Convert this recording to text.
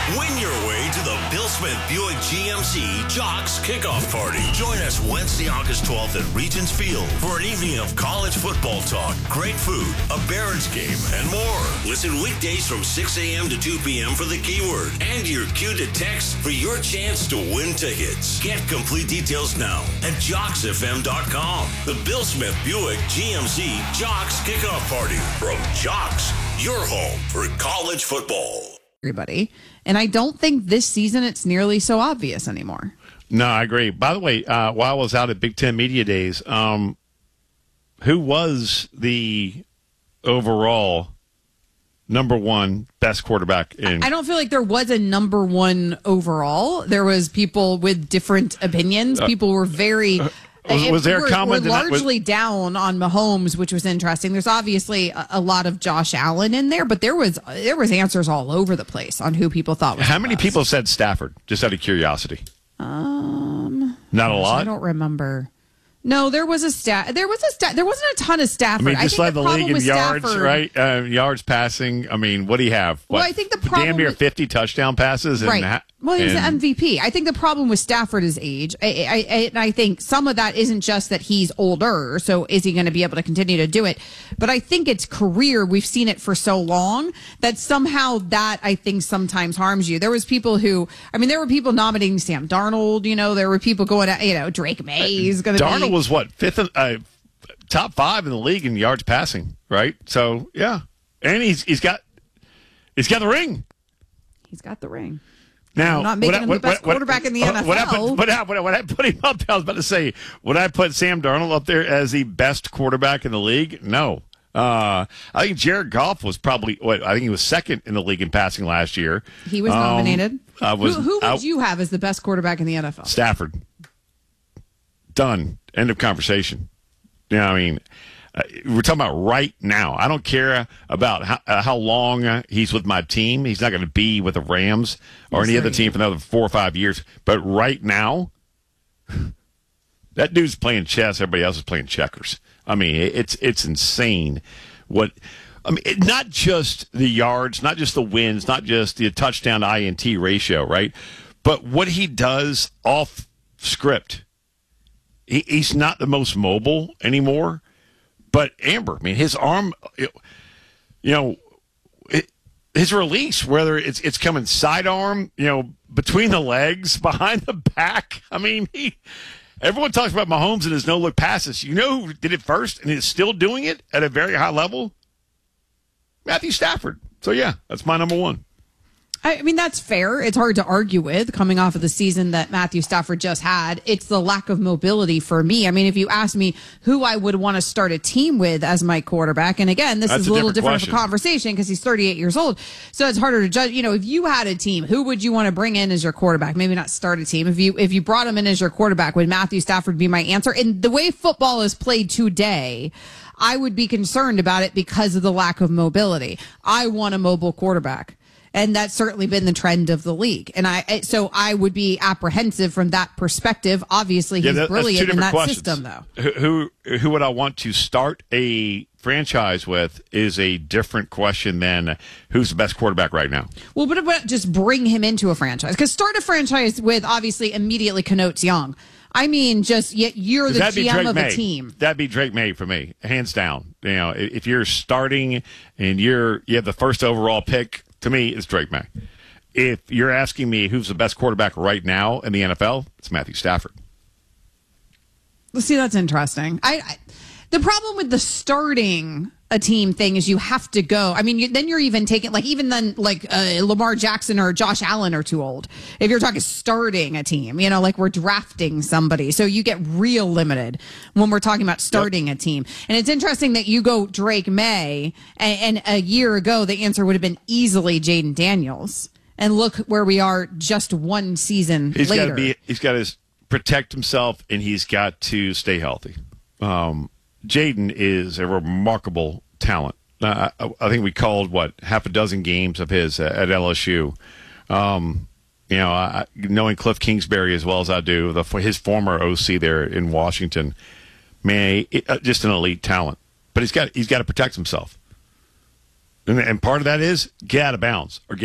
Win your way to the Bill Smith Buick GMC Jocks Kickoff Party. Join us Wednesday, August 12th at Regents Field for an evening of college football talk, great food, a Barons game, and more. Listen weekdays from 6 a.m. to 2 p.m. for the keyword and your cue to text for your chance to win tickets. Get complete details now at JocksFM.com. The Bill Smith Buick GMC Jocks Kickoff Party from Jocks, your home for college football. Everybody. And I don't think this season it's nearly so obvious anymore. No, I agree. By the way, while I was out at Big Ten Media Days, who was the overall number one best quarterback in? I don't feel like there was a number one overall. There was people with different opinions. People were very... Was there a comment? We're largely down on Mahomes, which was interesting. There's obviously a lot of Josh Allen in there, but there was answers all over the place on who people thought was How many people said Stafford, just out of curiosity? Not a lot? I don't remember. No, there was a There wasn't a ton of Stafford. I mean, just led the league in yards, Stafford, right? Yards passing. I mean, what do you have? Well, I think the problem damn near 50 touchdown passes. Right. Well, he was the MVP. I think the problem with Stafford is age. I think some of that isn't just that he's older, so is he going to be able to continue to do it? But I think it's career. We've seen it for so long that somehow that, I think, sometimes harms you. There were people nominating Sam Darnold. There were people going at, Drake May is going to be. Darnold was what, fifth, top 5 in the league in yards passing, right? So, yeah. And he's got the ring. He's got the ring. Now, I'm not making him the best quarterback in the NFL. When I put him up there, I was about to say, would I put Sam Darnold up there as the best quarterback in the league? No. I think Jared Goff was probably, I think he was second in the league in passing last year. He was nominated. Who would you have as the best quarterback in the NFL? Stafford. Done. End of conversation. We're talking about right now. I don't care about how long he's with my team. He's not going to be with the Rams or any other team for another 4 or 5 years. But right now, that dude's playing chess. Everybody else is playing checkers. I mean, it's insane. Not just the yards, not just the wins, not just the touchdown to INT ratio, right? But what he does off script. He's not the most mobile anymore. But Amber, his arm, his release, whether it's coming sidearm, between the legs, behind the back. Everyone talks about Mahomes and his no-look passes. You know who did it first and is still doing it at a very high level? Matthew Stafford. So, yeah, that's my number one. That's fair. It's hard to argue with coming off of the season that Matthew Stafford just had. It's the lack of mobility for me. If you ask me who I would want to start a team with as my quarterback, and again, this is a little different of a conversation because he's 38 years old, so it's harder to judge. If you had a team, who would you want to bring in as your quarterback? Maybe not start a team. If you brought him in as your quarterback, would Matthew Stafford be my answer? And the way football is played today, I would be concerned about it because of the lack of mobility. I want a mobile quarterback. And that's certainly been the trend of the league. And so I would be apprehensive from that perspective. Obviously, he's brilliant in that system, though. Who would I want to start a franchise with is a different question than who's the best quarterback right now. Well, but about just bring him into a franchise? Because start a franchise with obviously immediately connotes young. You're the GM of a team. That'd be Drake May for me, hands down. If you're starting and you have the first overall pick, to me, it's Drake May. If you're asking me who's the best quarterback right now in the NFL, it's Matthew Stafford. Well, see, that's interesting. The problem with the starting a team thing is you have to go. Then you're even taking, Lamar Jackson or Josh Allen are too old. If you're talking starting a team, we're drafting somebody. So you get real limited when we're talking about starting a team. And it's interesting that you go Drake May, and a year ago, the answer would have been easily Jaden Daniels. And look where we are just one season later. He's got to protect himself, and he's got to stay healthy. Jaden is a remarkable talent. I think we called, half a dozen games of his at LSU. Knowing Cliff Kingsbury as well as I do, his former OC there in Washington, just an elite talent. But he's got to protect himself. And part of that is get out of bounds or